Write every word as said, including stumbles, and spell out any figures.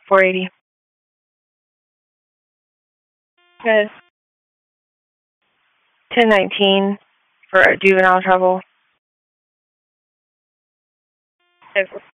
four eighty. Yes. ten nineteen for juvenile trouble. Yes.